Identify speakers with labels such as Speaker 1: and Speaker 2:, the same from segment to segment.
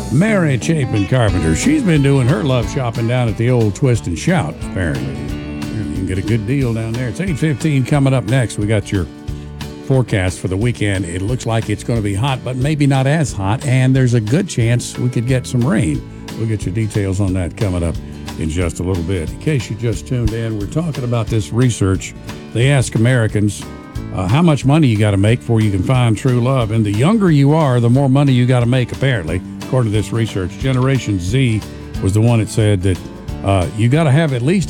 Speaker 1: Mary Chapin Carpenter. She's been doing her love shopping down at the old Twist and Shout, apparently. You can get a good deal down there. It's 8:15 coming up next. We got your forecast for the weekend. It looks like it's going to be hot, but maybe not as hot, and there's a good chance we could get some rain. We'll get your details on that coming up in just a little bit. In case you just tuned in, we're talking about this research. They ask Americans how much money you got to make before you can find true love. And the younger you are, the more money you got to make, apparently, according to this research. Generation Z was the one that said that you got to have at least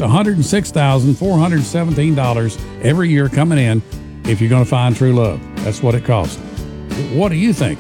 Speaker 1: $106,417 every year coming in if you're going to find true love. That's what it costs. What do you think?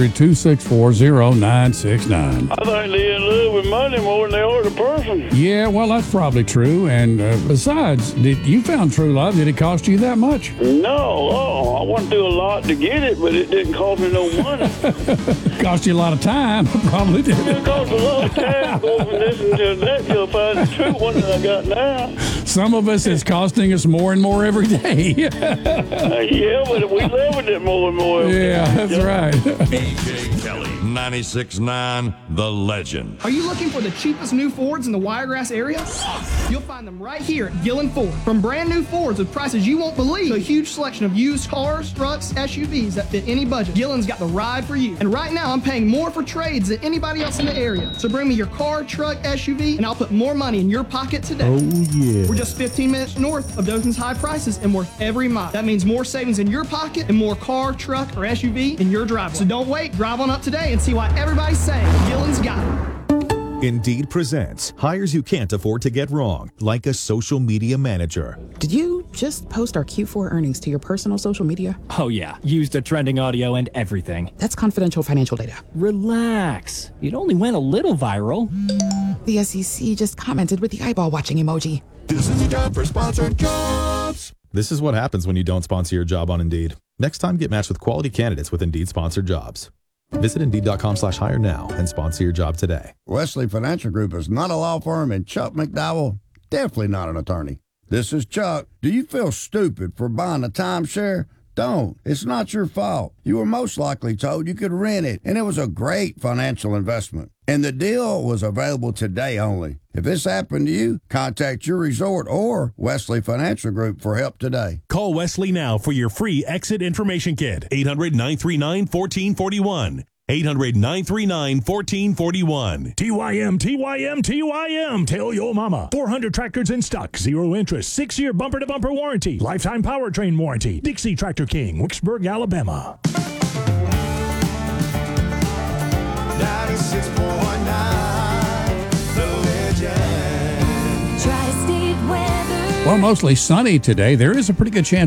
Speaker 1: 800-264-0969.
Speaker 2: I think they in love with money more than they are the person.
Speaker 1: Yeah, well, that's probably true. And besides, you found true love? Did it cost you that much?
Speaker 2: No, I went through a lot to get it, but it didn't cost me no money.
Speaker 1: Cost you a lot of time. Probably did.
Speaker 2: It cost a lot of time. Go from this until that, you'll find the true one that I got now.
Speaker 1: Some of us, it's costing us more and more every day.
Speaker 2: Yeah, but we loving it more and more.
Speaker 1: Yeah, that's right.
Speaker 3: BJ Kelly, 96.9 The Legend.
Speaker 4: Are you looking for the cheapest new Fords in the Wiregrass area? You'll find them right here at Gillen Ford. From brand new Fords with prices you won't believe to a huge selection of used cars, trucks, SUVs that fit any budget, Gillen's got the ride for you. And right now, I'm paying more for trades than anybody else in the area. So bring me your car, truck, SUV, and I'll put more money in your pocket today.
Speaker 1: Oh, yeah.
Speaker 4: We're just 15 minutes north of Dothan's high prices and worth every mile. That means more savings in your pocket and more car, truck, or SUV in your driveway. So don't wait, drive on up today and see why everybody's saying Gillen's got it.
Speaker 5: Indeed presents hires you can't afford to get wrong, like a social media manager.
Speaker 6: Did you just post our Q4 earnings to your personal social media?
Speaker 7: Oh yeah, used the trending audio and everything.
Speaker 6: That's confidential financial data.
Speaker 7: Relax. It only went a little viral.
Speaker 6: The SEC just commented with the eyeball watching emoji.
Speaker 5: This is a job for sponsored jobs. This is what happens when you don't sponsor your job on Indeed. Next time, get matched with quality candidates with Indeed sponsored jobs. Visit Indeed.com/hire now and sponsor your job today.
Speaker 8: Wesley Financial Group is not a law firm, and Chuck McDowell, definitely not an attorney. This is Chuck. Do you feel stupid for buying a timeshare? Don't. It's not your fault. You were most likely told you could rent it, and it was a great financial investment. And the deal was available today only. If this happened to you, contact your resort or Wesley Financial Group for help today.
Speaker 9: Call Wesley now for your free exit information kit. 800-939-1441. 800-939-1441. TYM, TYM, TYM. Tell your mama. 400 tractors in stock. 0 interest. 6-year bumper-to-bumper warranty. Lifetime powertrain warranty. Dixie Tractor King, Wicksburg, Alabama.
Speaker 5: 96.9 The Legend.
Speaker 1: Well, mostly sunny today. There is a pretty good chance